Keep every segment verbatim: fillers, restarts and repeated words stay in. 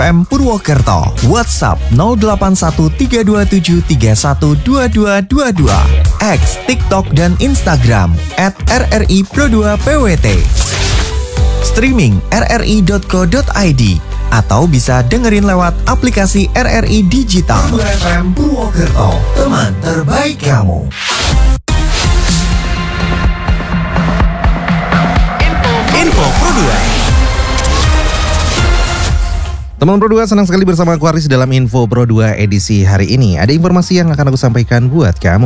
M Purwokerto. WhatsApp nol delapan satu tiga dua tujuh tiga satu dua dua dua dua. X, TikTok, dan Instagram at R R I Pro dua P W T. Streaming r r i dot co dot i d atau bisa dengerin lewat aplikasi R R I Digital. Pro dua F M Purwokerto, teman terbaik kamu. Info Pro dua. Teman Pro dua, senang sekali bersama aku Aris dalam Info Pro dua edisi hari ini. Ada informasi yang akan aku sampaikan buat kamu.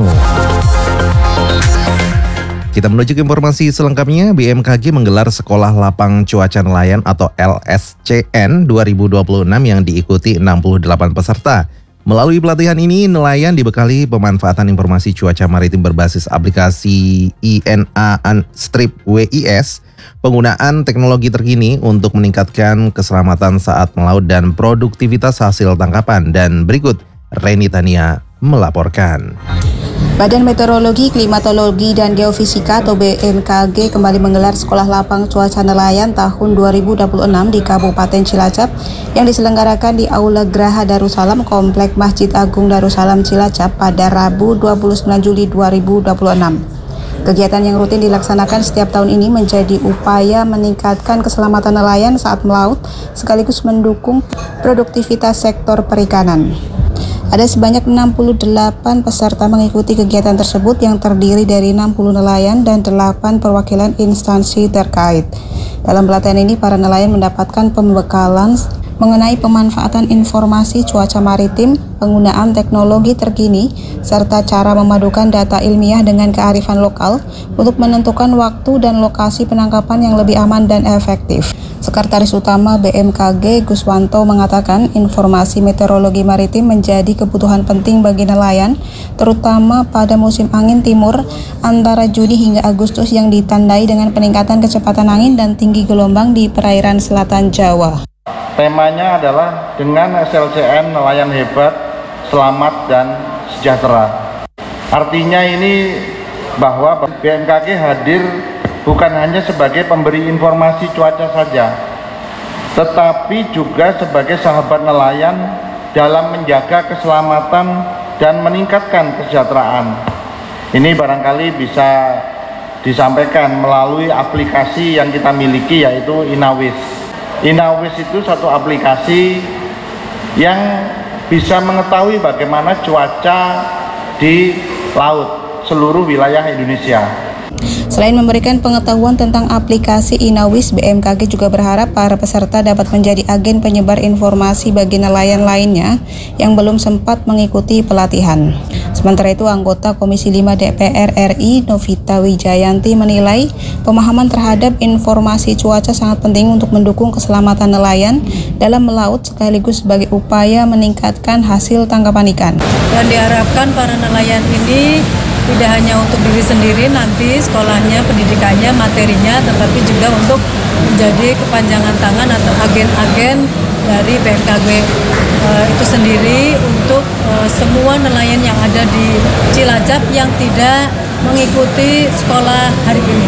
Kita menuju ke informasi selengkapnya. B M K G menggelar Sekolah Lapang Cuaca Nelayan atau L S C N dua ribu dua puluh enam yang diikuti enam puluh delapan peserta. Melalui pelatihan ini, nelayan dibekali pemanfaatan informasi cuaca maritim berbasis aplikasi I N A Strip W I S, penggunaan teknologi terkini untuk meningkatkan keselamatan saat melaut dan produktivitas hasil tangkapan. Dan berikut Reni Tania melaporkan. Badan Meteorologi, Klimatologi, dan Geofisika atau B M K G kembali menggelar Sekolah Lapang Cuaca Nelayan tahun dua ribu dua puluh enam di Kabupaten Cilacap yang diselenggarakan di Aula Graha Darussalam Komplek Masjid Agung Darussalam Cilacap pada Rabu dua puluh sembilan Juli dua ribu dua puluh enam. Kegiatan yang rutin dilaksanakan setiap tahun ini menjadi upaya meningkatkan keselamatan nelayan saat melaut sekaligus mendukung produktivitas sektor perikanan. Ada sebanyak enam puluh delapan peserta mengikuti kegiatan tersebut yang terdiri dari enam puluh nelayan dan delapan perwakilan instansi terkait. Dalam pelatihan ini, para nelayan mendapatkan pembekalan mengenai pemanfaatan informasi cuaca maritim, penggunaan teknologi terkini, serta cara memadukan data ilmiah dengan kearifan lokal untuk menentukan waktu dan lokasi penangkapan yang lebih aman dan efektif. Sekretaris Utama B M K G Guswanto mengatakan informasi meteorologi maritim menjadi kebutuhan penting bagi nelayan, terutama pada musim angin timur antara Juni hingga Agustus yang ditandai dengan peningkatan kecepatan angin dan tinggi gelombang di perairan selatan Jawa. Temanya adalah dengan S L C N nelayan hebat, selamat dan sejahtera. Artinya ini bahwa B M K G hadir bukan hanya sebagai pemberi informasi cuaca saja, tetapi juga sebagai sahabat nelayan dalam menjaga keselamatan dan meningkatkan kesejahteraan. Ini barangkali bisa disampaikan melalui aplikasi yang kita miliki, yaitu Inawis. Inawis itu satu aplikasi yang bisa mengetahui bagaimana cuaca di laut seluruh wilayah Indonesia. Selain memberikan pengetahuan tentang aplikasi Inawis, B M K G juga berharap para peserta dapat menjadi agen penyebar informasi bagi nelayan lainnya yang belum sempat mengikuti pelatihan. Sementara itu, anggota Komisi lima D P R R I Novita Wijayanti menilai pemahaman terhadap informasi cuaca sangat penting untuk mendukung keselamatan nelayan dalam melaut sekaligus sebagai upaya meningkatkan hasil tangkapan ikan. Dan diharapkan para nelayan ini tidak hanya untuk diri sendiri nanti sekolahnya, pendidikannya, materinya, tetapi juga untuk menjadi kepanjangan tangan atau agen-agen dari B M K G e, itu sendiri untuk e, semua nelayan yang ada di Cilacap yang tidak mengikuti sekolah hari ini.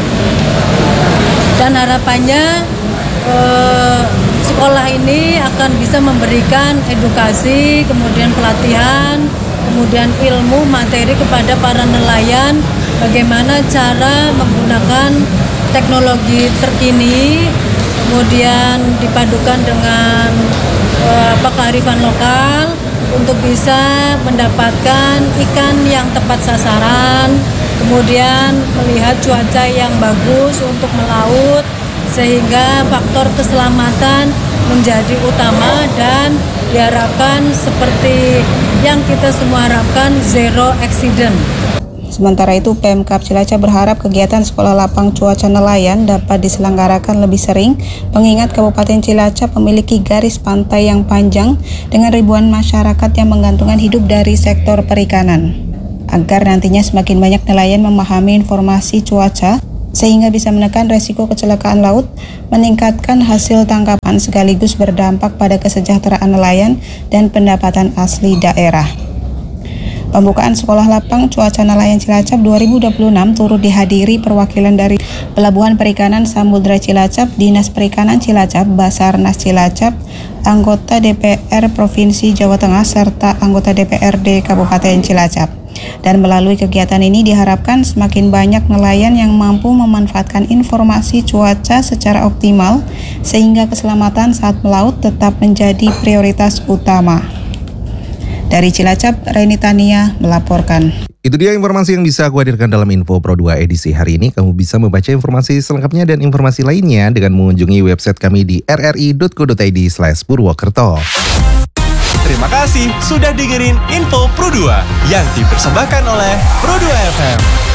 Dan harapannya e, sekolah ini akan bisa memberikan edukasi, kemudian pelatihan, kemudian ilmu materi kepada para nelayan bagaimana cara menggunakan teknologi terkini, kemudian dipadukan dengan eh, kearifan lokal untuk bisa mendapatkan ikan yang tepat sasaran, kemudian melihat cuaca yang bagus untuk melaut sehingga faktor keselamatan menjadi utama dan diharapkan seperti yang kita semua harapkan, zero accident. Sementara itu, Pemkab Cilacap berharap kegiatan Sekolah Lapang Cuaca Nelayan dapat diselenggarakan lebih sering, mengingat Kabupaten Cilacap memiliki garis pantai yang panjang dengan ribuan masyarakat yang menggantungkan hidup dari sektor perikanan. Agar nantinya semakin banyak nelayan memahami informasi cuaca, sehingga bisa menekan resiko kecelakaan laut, meningkatkan hasil tangkapan sekaligus berdampak pada kesejahteraan nelayan dan pendapatan asli daerah. Pembukaan Sekolah Lapang Cuaca Nelayan Cilacap dua ribu dua puluh enam turut dihadiri perwakilan dari Pelabuhan Perikanan Samudra Cilacap, Dinas Perikanan Cilacap, Basarnas Cilacap, anggota D P R Provinsi Jawa Tengah, serta anggota D P R D Kabupaten Cilacap. Dan melalui kegiatan ini diharapkan semakin banyak nelayan yang mampu memanfaatkan informasi cuaca secara optimal sehingga keselamatan saat melaut tetap menjadi prioritas utama. Dari Cilacap, Reni Tania melaporkan. Itu dia informasi yang bisa aku hadirkan dalam Info Pro dua edisi hari ini. Kamu bisa membaca informasi selengkapnya dan informasi lainnya dengan mengunjungi website kami di r r i dot co dot i d slash purwokerto. Terima kasih sudah dengerin Info Pro dua yang dipersembahkan oleh Pro dua F M.